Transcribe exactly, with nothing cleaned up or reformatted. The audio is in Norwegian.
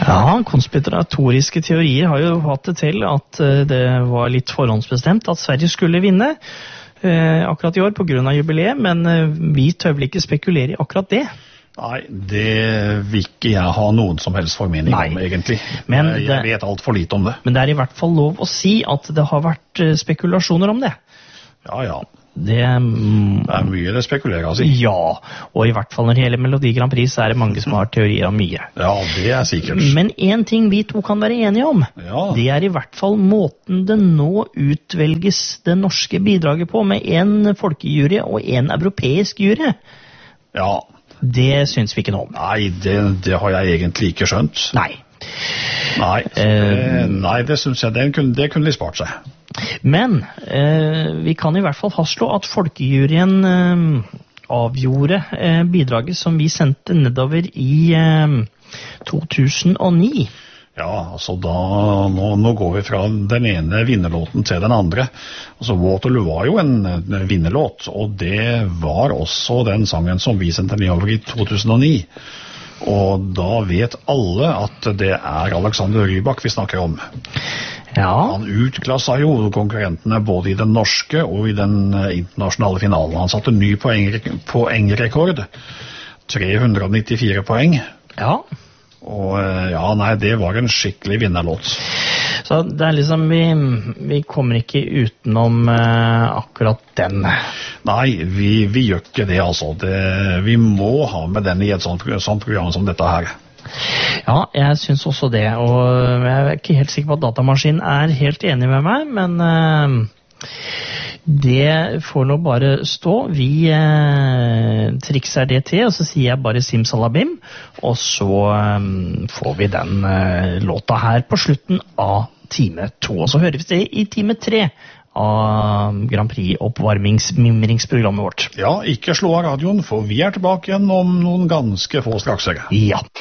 Ja, konspiratoriske teorier har jo hatt det til at det var litt forhåndsbestemt at Sverige skulle vinne eh, akkurat i år på grunn av jubileet, men vi tør vel ikke spekulere i akkurat det. Nei, det vil ikke jeg ha noen som helst formening Nei. om, egentlig. Men jeg, jeg vet alt for lite om det. Men det er i hvert fall lov å si at det har vært spekulasjoner om det. Ja, ja. Det, mm, det er mye det spekulerer, altså. Ja, og i hvert fall når det gjelder Melodi Grand Prix, så er det mange som har teorier om mye. Ja, det er sikkert. Men en ting vi to kan være enige om, ja. det er i hvert fall måten det nå utvelges det norske bidraget på, med en folkejury og en europeisk jury. Ja. Det syns vi ikke noe om. Nei, det, det har jeg egentlig ikke skjønt. Nei. Nei, det, nei, det synes jeg, det kunne, det kunne de spart seg. Men eh, vi kan i hvert fall fastslå at folkejuryen eh, avgjorde eh, bidraget som vi sendte nedover i eh, to tusen og ni. Ja, altså da, nå, nå går vi fra den ene vinnerlåten til den andre. Altså Waterloo var jo en, en vinnerlåt, og det var også den sangen som vi sendte nedover i to tusen og ni. Og da vet alle at det er Alexander Rybak vi snakker om. Ja. Han utklassa jo konkurrentene både i den norske og i den internasjonale finalen. Han satte ny poeng, poengrekord. tre hundre nittifire poeng. Ja. Og ja, nei, det var en skikkelig vinnerlåt. Så det er liksom, vi, vi kommer ikke utenom uh, akkurat den. Nei, vi, vi gjør ikke det, altså. Det, vi må ha med den i et sånt, sånt program som dette her. Ja, jeg synes også det, og jeg er ikke helt sikker på at datamaskinen er helt enig med meg, men uh, det får nå bare stå. Vi uh, trikser det til, og så sier jeg bare simsalabim, og så um, får vi den uh, låta her på slutten av time to, og så hører vi det i time tre av Grand Prix oppvarmingsmimringsprogrammet vårt. Ja, ikke slå av radioen, for vi er tilbake igjen om noen ganske få strakser. Ja.